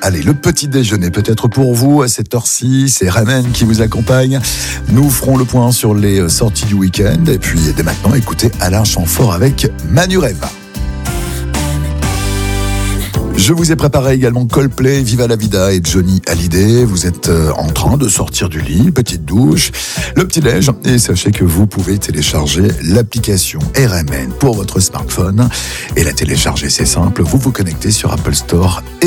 Allez, le petit déjeuner peut-être pour vous à cette heure-ci. C'est Ramen qui vous accompagne. Nous ferons le point sur les sorties du week-end. Et puis, dès maintenant, écoutez Alain Chamfort avec Manureva. Je vous ai préparé également Coldplay, Viva la Vida et Johnny Hallyday. Vous êtes en train de sortir du lit, petite douche, le petit-déj. Et sachez que vous pouvez télécharger l'application RMN pour votre smartphone. Et la télécharger, c'est simple. Vous vous connectez sur Apple Store